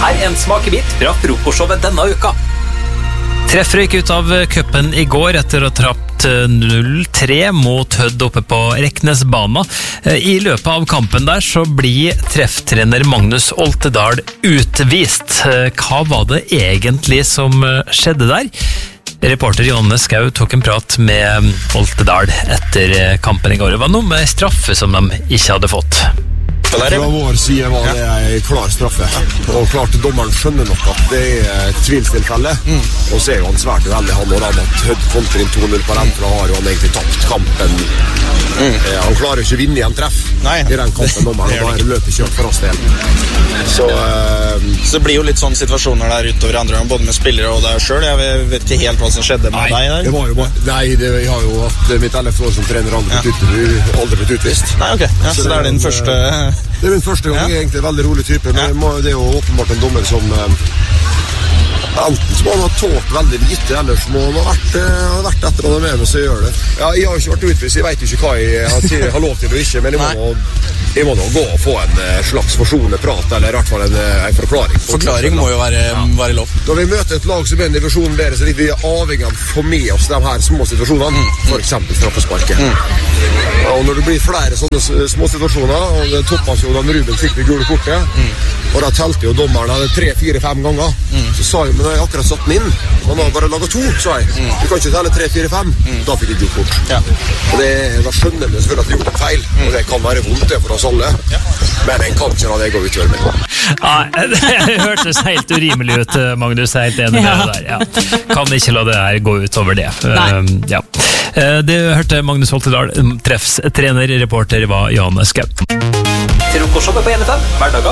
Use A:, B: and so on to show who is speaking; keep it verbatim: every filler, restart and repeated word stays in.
A: Her en smakebit fra frokostshowet denne uka.
B: Treff røyk ut av cupen i går etter å ha trapt null tre mot Hødd oppe på Reknesbana. I løpet av kampen der så blir trefftrener Magnus Oltedal utvist. Hva var det egentlig som skjedde der? Reporter Johanne Skau tok en prat med Oltedal etter kampen i går. Det var noe med straffe som de ikke hadde fått.
C: Fra vår side var det en klar straffe, og klart dommeren skjønner nok at det er et tvilstilfelle, mm. og så er jo han svært uheldig han og han at Hødd kommer inn to null på dem, for da har jo han egentlig tapt kampen. Mm. Eh, han klarer jo ikke å vinne igjen treff Nei, i den kampen dommeren, og da er det løpet kjørt for oss del. Så, eh,
D: så det blir jo litt sånne situasjoner der utover andre gang, både med spillere og deg selv. Jeg vet ikke helt hva som skjedde med
C: nei,
D: deg der.
C: Det var jo bare, nei, det, jeg har jo hatt mitt ellevte år som trener aldri, ja. blitt, aldri blitt utvist.
D: Nei, ok. Ja, så, så det er din første...
C: Det er min første gang, ja. egentlig veldig rolig type, men ja. det er jo åpenbart en dommer som eh, enten så må han ha tålt veldig lite, ellers må han ha vært, eh, vært etter han er med meg, så gjør det. Ja, jeg har jo ikke vært utvist, jeg vet jo ikke hva jeg har, til, har lov til og ikke, men jeg må, jeg må nå gå og få en slags forsonende prat, eller i hvert fall en, en forklaring.
D: Forklaring må jo være, ja. være lov.
C: Når vi møter et lag som er en divisjon bedre, så er vi avhengig av å få med oss de her små situasjonene, mm. for eksempel straffesparket. Mm. Ja, og når det blir flere sånne små situasjoner, og det toppet jo da Ruben fikk det gule kortet, mm. og da telte jo dommeren tre, fire, fem ganger, mm. så sa jeg, men jeg har akkurat satt den inn, han har bare laget to, sa jeg. Mm. Du kan ikke telle tre, fire, fem, mm. da fikk jeg gult kort. Ja. Og det, da skjønner vi selvfølgelig at vi har gjort en feil, mm. og det kan være vondt det for oss alle, ja. men en kan ikke la det gå utover meg.
B: Ja, det hørtes helt urimelig ut, Magnus, jeg er helt enig med ja. det der. Ja. Kan ikke la det her gå utover det. Uh, ja. uh, det hørte Magnus Oltedal, treffs trener, reporter var Johanne Skau.
A: Frokostshowet på N F M, hverdager